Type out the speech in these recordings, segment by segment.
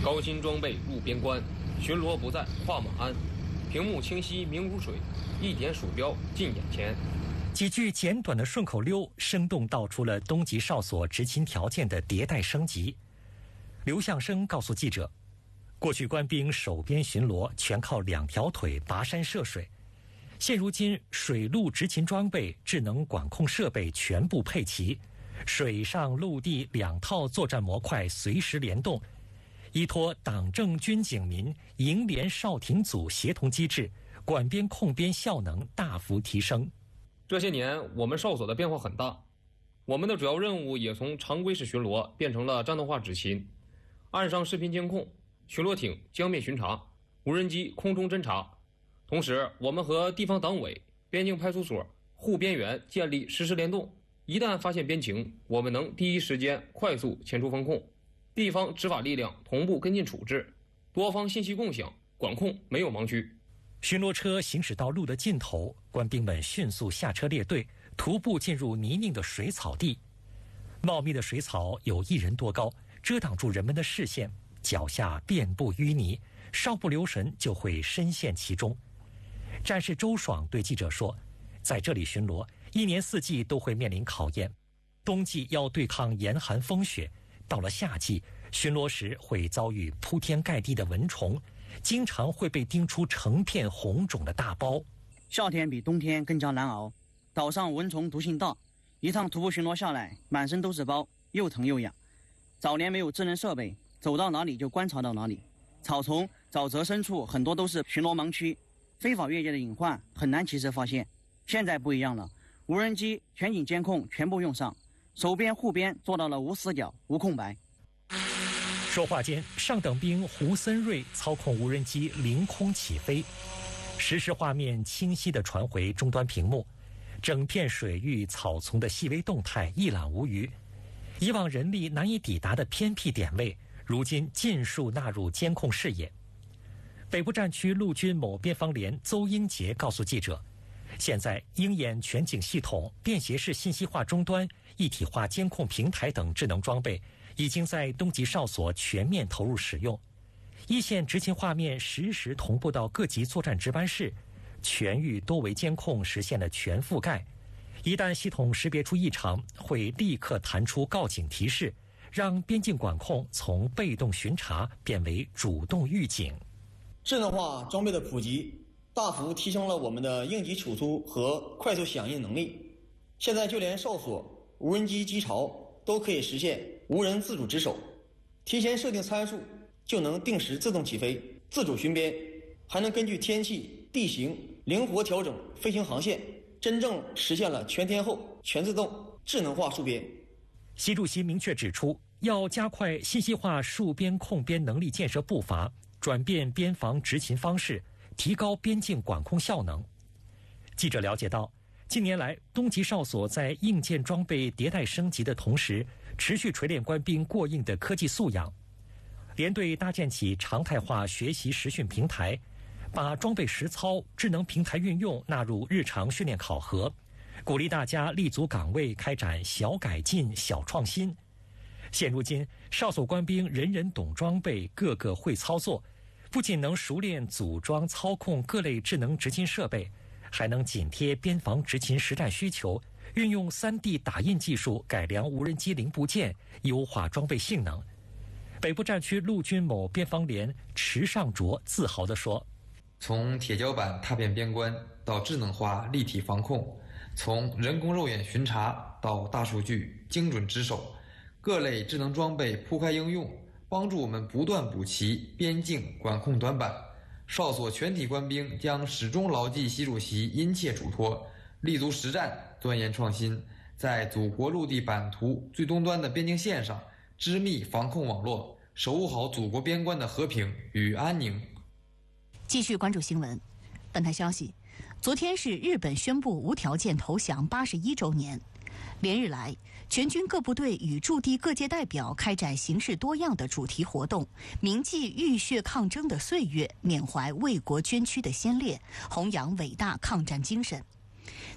高新装备入边关，巡逻不在话马鞍，屏幕清晰明如水，一点鼠标近眼前。 几句简短的顺口溜，生动道出了东极哨所执勤条件的迭代升级。刘向生告诉记者，过去官兵守边巡逻全靠2条腿跋山涉水，现如今水陆执勤装备、智能管控设备全部配齐，水上陆地2套作战模块随时联动，依托党政军警民营连哨亭组协同机制，管边控边效能大幅提升。 这些年我们哨所的变化很大，我们的主要任务也从常规式巡逻变成了战斗化执勤，岸上视频监控，巡逻艇江面巡查，无人机空中侦察。同时我们和地方党委、边境派出所、护边员建立实时联动，一旦发现边情，我们能第一时间快速前出风控，地方执法力量同步跟进处置，多方信息共享，管控没有盲区。 巡逻车行驶到路的尽头，官兵们迅速下车列队，徒步进入泥泞的水草地。茂密的水草有1人多高，遮挡住人们的视线，脚下遍布淤泥，稍不留神就会深陷其中。战士周爽对记者说，在这里巡逻1年4季都会面临考验，冬季要对抗严寒风雪，到了夏季巡逻时会遭遇铺天盖地的蚊虫，经常会被叮出成片红肿的大包。 夏天比冬天更加难熬，岛上蚊虫毒性大，一趟徒步巡逻下来，满身都是包，又疼又痒。早年没有智能设备，走到哪里就观察到哪里，草丛、沼泽深处很多都是巡逻盲区，非法越界的隐患很难及时发现。现在不一样了，无人机、全景监控全部用上，守边护边做到了无死角、无空白。 说话间，上等兵胡森瑞操控无人机凌空起飞，实时画面清晰地传回终端屏幕，整片水域草丛的细微动态一览无余。以往人力难以抵达的偏僻点位，如今尽数纳入监控视野。北部战区陆军某边防连邹英杰告诉记者，现在鹰眼全景系统、便携式信息化终端、一体化监控平台等智能装备已经在东极哨所全面投入使用，一线执勤画面实时同步到各级作战值班室，全域多维监控实现了全覆盖。一旦系统识别出异常，会立刻弹出告警提示，让边境管控从被动巡查变为主动预警。 智能化装备的普及，大幅提升了我们的应急处突和快速响应能力。现在就连哨所无人机机巢都可以实现无人自主值守，提前设定参数就能定时自动起飞、自主巡边，还能根据天气、地形灵活调整飞行航线，真正实现了全天候、全自动、智能化戍边。 习主席明确指出，要加快信息化戍边控边能力建设步伐，转变边防执勤方式，提高边境管控效能。记者了解到，近年来东极哨所在硬件装备迭代升级的同时，持续锤炼官兵过硬的科技素养。连队搭建起常态化学习实训平台，把装备实操、智能平台运用纳入日常训练考核，鼓励大家立足岗位开展小改进、小创新。现如今，哨所官兵人人懂装备，个个会操作，不仅能熟练组装操控各类智能执勤设备，还能紧贴边防执勤实战需求，运用 3D 打印技术改良无人机零部件，优化装备性能。北部战区陆军某边防连池尚卓自豪地说， 从铁脚板踏遍边关到智能化立体防控，从人工肉眼巡查到大数据精准值守，各类智能装备铺开应用，帮助我们不断补齐边境管控短板。哨所全体官兵将始终牢记习主席殷切嘱托，立足实战，钻研创新，在祖国陆地版图最东端的边境线上织密防控网络，守护好祖国边关的和平与安宁。 继续关注新闻。本台消息，昨天是日本宣布无条件投降81周年。连日来，全军各部队与驻地各界代表开展形式多样的主题活动，铭记浴血抗争的岁月，缅怀为国捐躯的先烈，弘扬伟大抗战精神。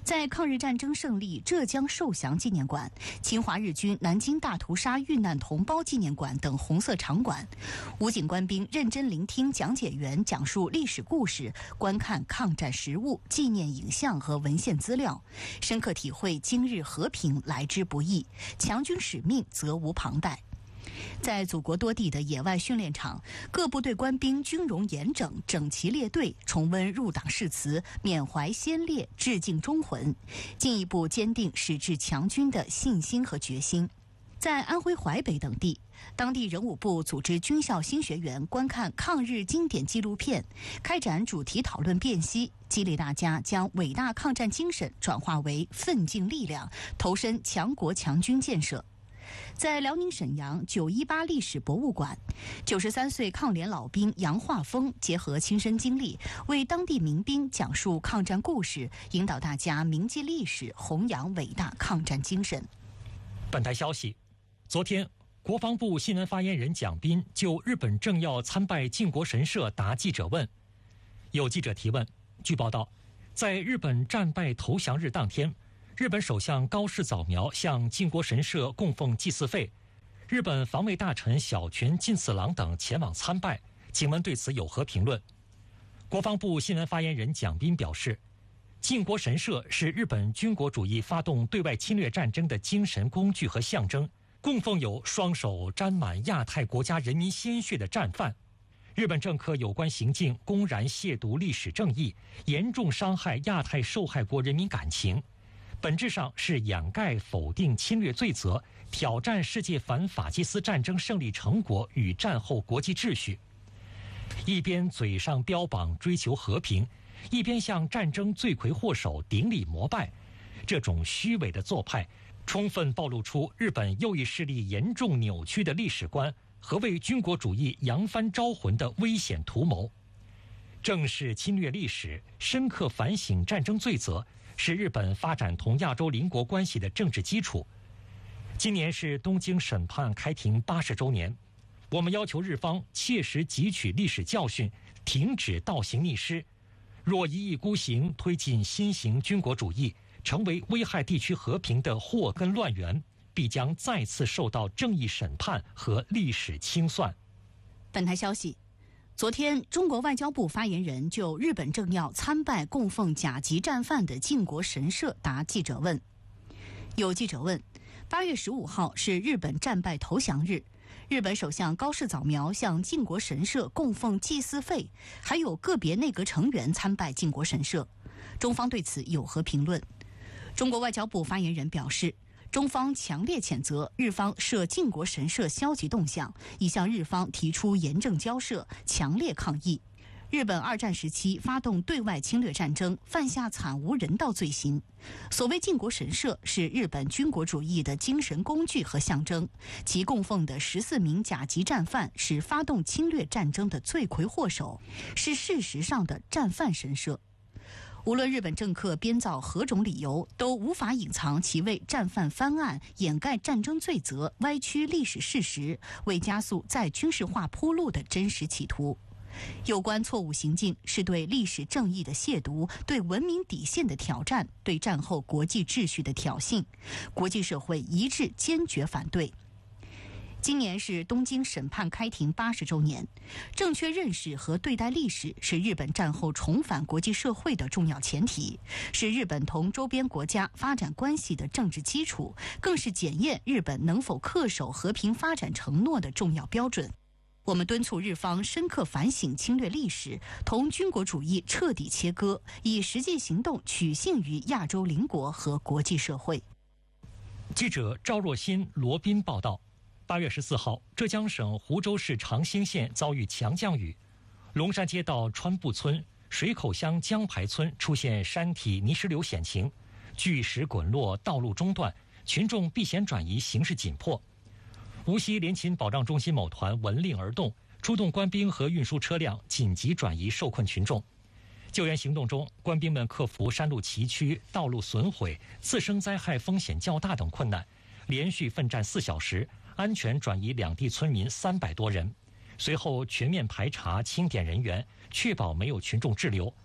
在抗日战争胜利浙江受降纪念馆、侵华日军南京大屠杀遇难同胞纪念馆等红色场馆，武警官兵认真聆听讲解员讲述历史故事，观看抗战实物、纪念影像和文献资料，深刻体会今日和平来之不易，强军使命责无旁贷。在祖国多地的野外训练场，各部队官兵军容严整，整齐列队，重温入党誓词，缅怀先烈，致敬忠魂，进一步坚定矢志强军的信心和决心。在安徽淮北等地，当地人武部组织军校新学员观看抗日经典纪录片，开展主题讨论辨析，激励大家将伟大抗战精神转化为奋进力量，投身强国强军建设。在辽宁沈阳918历史博物馆，93岁抗联老兵杨化峰结合亲身经历，为当地民兵讲述抗战故事，引导大家铭记历史，弘扬伟大抗战精神。 本台消息，昨天，国防部新闻发言人蒋斌就日本政要参拜靖国神社答记者问。有记者提问，据报道，在日本战败投降日当天，日本首相高市早苗向靖国神社供奉祭祀费，日本防卫大臣小泉进次郎等前往参拜，请问对此有何评论？国防部新闻发言人蒋斌表示，靖国神社是日本军国主义发动对外侵略战争的精神工具和象征，供奉有双手沾满亚太国家人民鲜血的战犯。日本政客有关行径公然亵渎历史正义，严重伤害亚太受害国人民感情，本质上是掩盖否定侵略罪责，挑战世界反法西斯战争胜利成果与战后国际秩序。一边嘴上标榜追求和平，一边向战争罪魁祸首顶礼膜拜，这种虚伪的做派充分暴露出日本右翼势力严重扭曲的历史观和为军国主义扬帆招魂的危险图谋。正视侵略历史，深刻反省战争罪责，是日本发展同亚洲邻国关系的政治基础。今年是东京审判开庭80周年，我们要求日方切实汲取历史教训，停止倒行逆施。若一意孤行，推进新型军国主义，成为危害地区和平的祸根乱源，必将再次受到正义审判和历史清算。 本台消息，昨天，中国外交部发言人就日本政要参拜供奉甲级战犯的靖国神社答记者问。有记者问，8月15号是日本战败投降日，日本首相高市早苗向靖国神社供奉祭祀费，还有个别内阁成员参拜靖国神社，中方对此有何评论？中国外交部发言人表示，中方强烈谴责日方涉靖国神社消极动向，已向日方提出严正交涉，强烈抗议。日本2战时期发动对外侵略战争，犯下惨无人道罪行。所谓靖国神社是日本军国主义的精神工具和象征，其供奉的14名甲级战犯是发动侵略战争的罪魁祸首，是事实上的战犯神社。无论日本政客编造何种理由，都无法隐藏其为战犯翻案、掩盖战争罪责、歪曲历史事实、为加速再军事化铺路的真实企图。有关错误行径是对历史正义的亵渎，对文明底线的挑战，对战后国际秩序的挑衅，国际社会一致坚决反对。今年是东京审判开庭80周年，正确认识和对待历史是日本战后重返国际社会的重要前提，是日本同周边国家发展关系的政治基础，更是检验日本能否恪守和平发展承诺的重要标准。我们敦促日方深刻反省侵略历史，同军国主义彻底切割，以实际行动取信于亚洲邻国和国际社会。 记者赵若欣、罗宾报道：8月14号，浙江省湖州市长兴县遭遇强降雨，龙山街道川埠村、水口乡江排村出现山体泥石流险情，巨石滚落，道路中断，群众避险转移，形势紧迫。无锡联勤保障中心某团闻令而动，出动官兵和运输车辆紧急转移受困群众。救援行动中，官兵们克服山路崎岖、道路损毁、次生灾害风险较大等困难，连续奋战4小时，安全转移两地村民300多人。随后全面排查清点人员，确保没有群众滞留。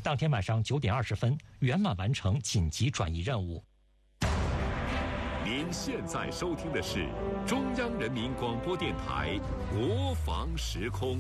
当天晚上9点20分圆满完成紧急转移任务。 您现在收听的是中央人民广播电台国防时空。